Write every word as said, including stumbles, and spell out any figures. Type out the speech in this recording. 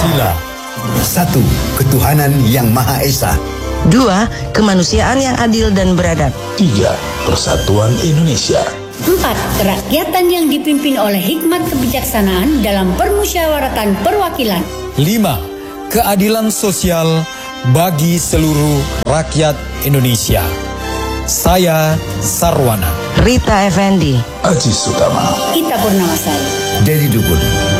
Pancasila. Satu, ketuhanan yang Maha Esa. Dua, kemanusiaan yang adil dan beradab. Tiga, persatuan Indonesia. Empat, kerakyatan yang dipimpin oleh hikmat kebijaksanaan dalam permusyawaratan perwakilan. Lima, keadilan sosial bagi seluruh rakyat Indonesia. Saya Sarwana. Rita Effendi. Aziz Sutama. Ita Purnamasari. Dedi Dukun.